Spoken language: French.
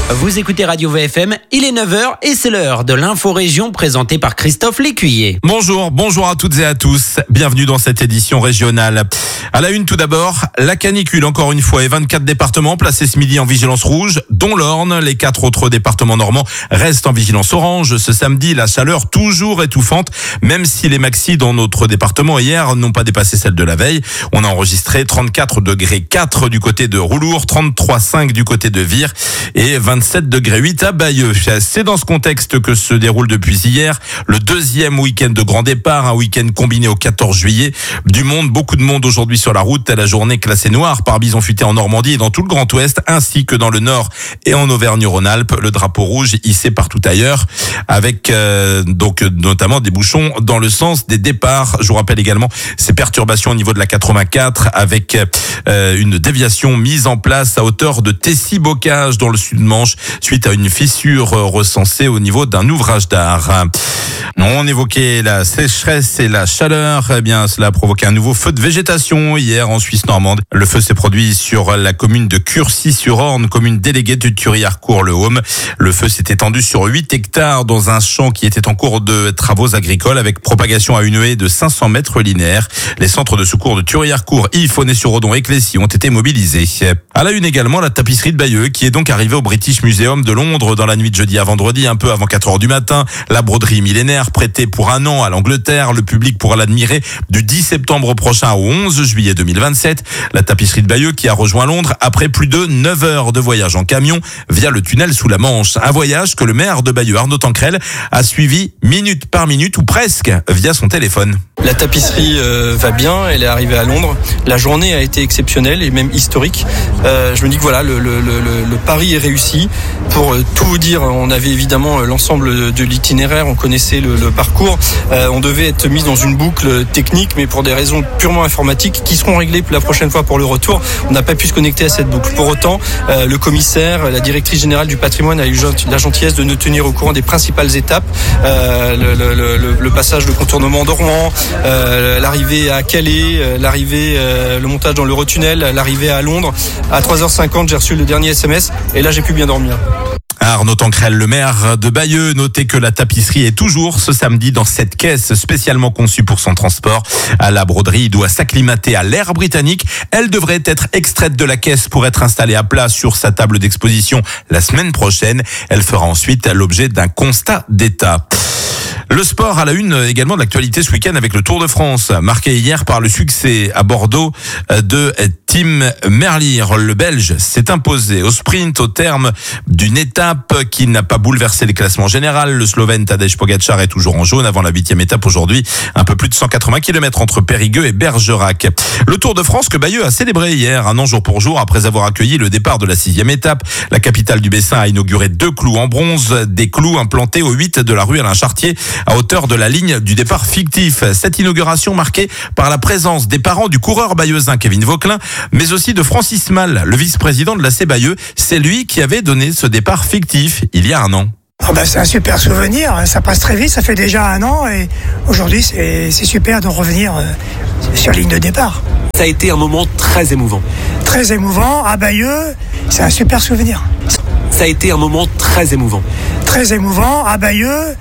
Vous écoutez Radio VFM, il est 9h et c'est l'heure de l'info-région présentée par Christophe Lécuyer. Bonjour à toutes et à tous. Bienvenue dans cette édition régionale. À la une tout d'abord, la canicule encore une fois et 24 départements placés ce midi en vigilance rouge, dont l'Orne. Les 4 autres départements normands restent en vigilance orange. Ce samedi, la chaleur toujours étouffante, même si les maxis dans notre département hier n'ont pas dépassé celle de la veille. On a enregistré 34 degrés 4 du côté de Roulour, 33,5 du côté de Vire et 27 degrés 8 à Bayeux. C'est dans ce contexte que se déroule depuis hier le deuxième week-end de grand départ, un week-end combiné au 14 juillet. Beaucoup de monde aujourd'hui sur la route. La journée classée noire par bison futé en Normandie et dans tout le Grand Ouest, ainsi que dans le Nord et en Auvergne-Rhône-Alpes. Le drapeau rouge hissé partout ailleurs, avec donc notamment des bouchons dans le sens des départs. Je vous rappelle également ces perturbations au niveau de la 84, avec une déviation mise en place à hauteur de Tessy-Bocage dans le sud-Manche, suite à une fissure recensée au niveau d'un ouvrage d'art. On évoquait la sécheresse et la chaleur. Eh bien, cela a provoqué un nouveau feu de végétation hier en Suisse normande. Le feu s'est produit sur la commune de Curcy-sur-Orne, commune déléguée du Thury-Harcourt-le-Haume. Le feu s'est étendu sur 8 hectares dans un champ qui était en cours de travaux agricoles avec propagation à une haie de 500 mètres linéaires. Les centres de secours de Thury-Harcourt, Yves, Fonnay-sur-Odon et Clécy ont été mobilisés. À la une également, la tapisserie de Bayeux qui est donc arrivée au British Museum de Londres dans la nuit de jeudi à vendredi, un peu avant 4h du matin. La broderie millénaire prêtée pour un an à l'Angleterre. Le public pourra l'admirer du 10 septembre prochain au 11 juillet 2027. La tapisserie de Bayeux qui a rejoint Londres après plus de 9 heures de voyage en camion via le tunnel sous la Manche. Un voyage que le maire de Bayeux, Arnaud Tancrel, a suivi minute par minute ou presque via son téléphone. La tapisserie va bien, elle est arrivée à Londres. La journée a été exceptionnelle et même historique. Je me dis que voilà, le pari est réussi. Pour tout vous dire, on avait évidemment l'ensemble de l'itinéraire, on connaissait le parcours. On devait être mis dans une boucle technique, mais pour des raisons purement informatiques qui seront réglées la prochaine fois pour le retour, on n'a pas pu se connecter à cette boucle. Pour autant, le commissaire, la directrice générale du patrimoine a eu la gentillesse de nous tenir au courant des principales étapes. Le passage de contournement de Rouen, l'arrivée à Calais, le montage dans l'Eurotunnel, l'arrivée à Londres. À 3h50, j'ai reçu le dernier SMS et là j'ai pu bien dormir. Arnaud Tancrel, le maire de Bayeux, notait que la tapisserie est toujours ce samedi dans cette caisse spécialement conçue pour son transport. La broderie doit s'acclimater à l'air britannique. Elle devrait être extraite de la caisse pour être installée à plat sur sa table d'exposition la semaine prochaine. Elle fera ensuite l'objet d'un constat d'état. Le sport à la une également de l'actualité ce week-end avec le Tour de France, marqué hier par le succès à Bordeaux de Tim Merlier. Le Belge s'est imposé au sprint au terme d'une étape qui n'a pas bouleversé les classements généraux. Le Slovène Tadej Pogačar est toujours en jaune avant la 8e étape aujourd'hui. Un peu plus de 180 km entre Périgueux et Bergerac. Le Tour de France que Bayeux a célébré hier, un an jour pour jour après avoir accueilli le départ de la 6e étape. La capitale du Bessin a inauguré 2 clous en bronze, des clous implantés au 8 de la rue Alain Chartier à hauteur de la ligne du départ fictif. Cette inauguration marquée par la présence des parents du coureur bayeuxin Kevin Vauquelin, mais aussi de Francis Mal, le vice-président de l'AC Bayeux. C'est lui qui avait donné ce départ fictif il y a un an. C'est un super souvenir, ça passe très vite, ça fait déjà un an et aujourd'hui c'est super de revenir sur la ligne de départ. Ça a été un moment très émouvant. Très émouvant, à Bayeux, c'est un super souvenir. Ça a été un moment très émouvant. Très émouvant, à Bayeux.